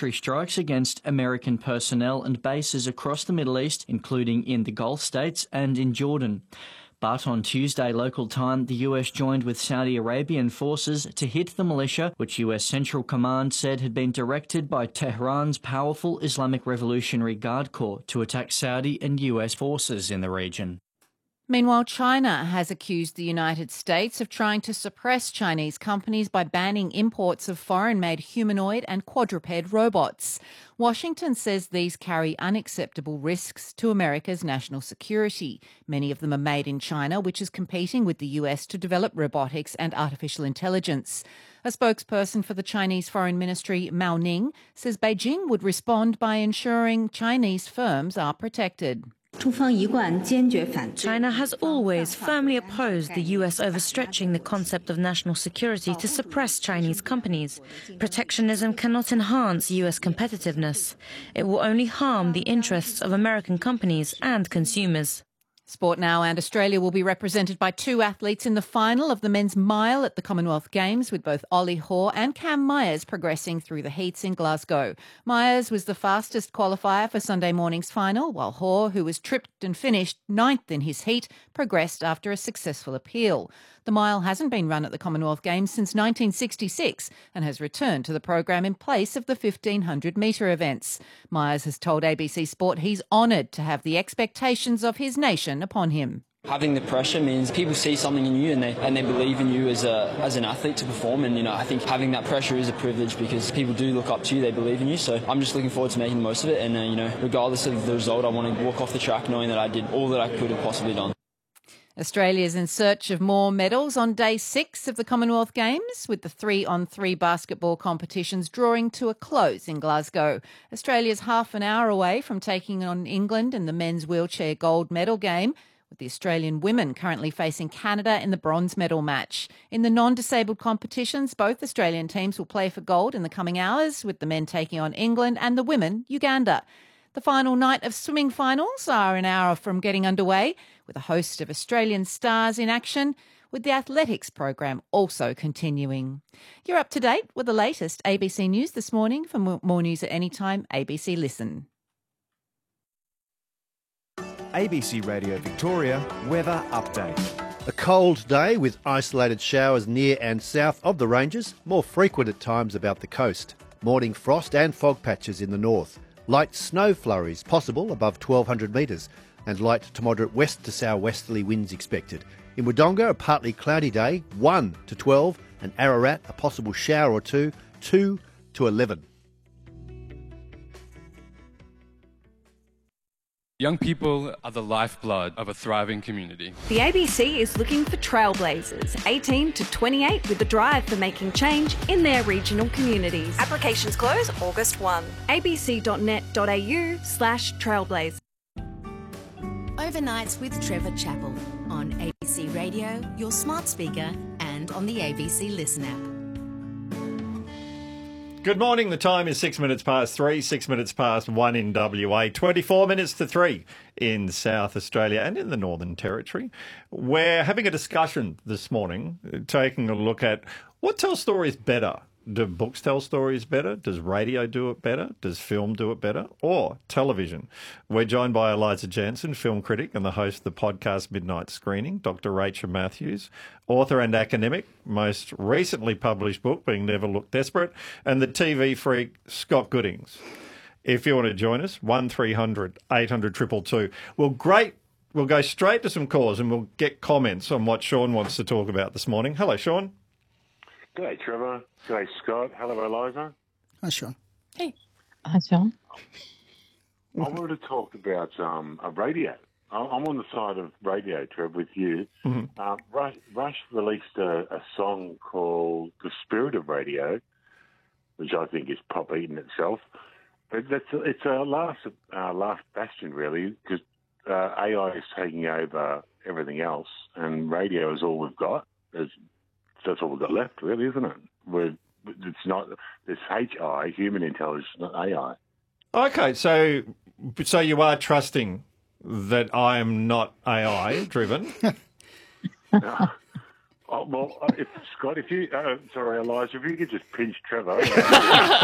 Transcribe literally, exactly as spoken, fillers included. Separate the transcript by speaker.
Speaker 1: military strikes against American personnel and bases across the Middle East, including in the Gulf states and in Jordan. But on Tuesday local time, the U S joined with Saudi Arabian forces to hit the militia, which U S Central Command said had been directed by Tehran's powerful Islamic Revolutionary Guard Corps to attack Saudi and U S forces in the region.
Speaker 2: Meanwhile, China has accused the United States of trying to suppress Chinese companies by banning imports of foreign-made humanoid and quadruped robots. Washington says these carry unacceptable risks to America's national security. Many of them are made in China, which is competing with the U S to develop robotics and artificial intelligence. A spokesperson for the Chinese Foreign Ministry, Mao Ning, says Beijing would respond by ensuring Chinese firms are protected.
Speaker 3: China has always firmly opposed the U S overstretching the concept of national security to suppress Chinese companies. Protectionism cannot enhance U S competitiveness. It will only harm the interests of American companies and consumers.
Speaker 2: Sport now, and Australia will be represented by two athletes in the final of the men's mile at the Commonwealth Games, with both Ollie Hoare and Cam Myers progressing through the heats in Glasgow. Myers was the fastest qualifier for Sunday morning's final, while Hoare, who was tripped and finished ninth in his heat, progressed after a successful appeal. The mile hasn't been run at the Commonwealth Games since nineteen sixty-six and has returned to the program in place of the fifteen hundred metre events. Myers has told A B C Sport he's honoured to have the expectations of his nation upon him.
Speaker 4: Having the pressure means people see something in you and they and they believe in you as a as an athlete to perform, and you know I think having that pressure is a privilege because people do look up to you, they believe in you. So I'm just looking forward to making the most of it, and uh, you know regardless of the result, I want to walk off the track knowing that I did all that I could have possibly done.
Speaker 2: Australia is in search of more medals on day six of the Commonwealth Games, with the three-on-three basketball competitions drawing to a close in Glasgow. Australia's half an hour away from taking on England in the men's wheelchair gold medal game, with the Australian women currently facing Canada in the bronze medal match. In the non-disabled competitions, both Australian teams will play for gold in the coming hours, with the men taking on England and the women Uganda. The final night of swimming finals are an hour from getting underway, with a host of Australian stars in action, with the athletics program also continuing. You're up to date with the latest A B C News this morning. For more news at any time, A B C Listen.
Speaker 5: A B C Radio Victoria weather update.
Speaker 6: A cold day with isolated showers near and south of the ranges, more frequent at times about the coast. Morning frost and fog patches in the north. Light snow flurries possible above twelve hundred metres, and light to moderate west to southwesterly winds expected. In Wodonga, a partly cloudy day, one to twelve, and Ararat, a possible shower or two, two to eleven.
Speaker 7: Young people are the lifeblood of a thriving community.
Speaker 8: The A B C is looking for trailblazers, eighteen to twenty-eight, with the drive for making change in their regional communities. Applications close August first. abc.net.au slash trailblaze.
Speaker 9: Overnights with Trevor Chappell on A B C Radio, your smart speaker, and on the A B C Listen app.
Speaker 10: Good morning. The time is six minutes past three, six minutes past one in W A, twenty-four minutes to three in South Australia and in the Northern Territory. We're having a discussion this morning, taking a look at what tells stories better. Do books tell stories better? Does radio do it better? Does film do it better? Or television? We're joined by Eliza Jansen, film critic and the host of the podcast Midnight Screening, Doctor Rachel Matthews, author and academic, most recently published book being Never Look Desperate, and the T V freak Scott Goodings. If you want to join us, one three hundred eight hundred two two two. Well, great. We'll go straight to some calls and we'll get comments on what Sean wants to talk about this morning. Hello, Sean.
Speaker 11: G'day, Trevor. G'day, Scott. Hello, Eliza.
Speaker 12: Hi, Sean.
Speaker 2: Hey. Hi, Sean.
Speaker 11: I wanted to talk about um, a radio. I'm on the side of radio, Trevor, with you.
Speaker 10: Mm-hmm.
Speaker 11: Uh, Rush, Rush released a, a song called The Spirit of Radio, which I think is pop eating itself. But that's it's a last uh, last bastion, really, because uh, A I is taking over everything else, and radio is all we've got. There's, that's all we've got left, really, isn't it? We're, it's not it's H I, human intelligence, not A I.
Speaker 10: Okay, so so you are trusting that I am not A I driven.
Speaker 11: uh, oh, well, if Scott, if you uh, sorry, Elijah, if you could just pinch Trevor.